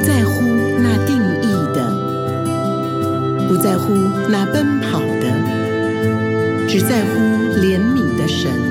在乎那定义的，不在乎那奔跑的，只在乎怜悯的神。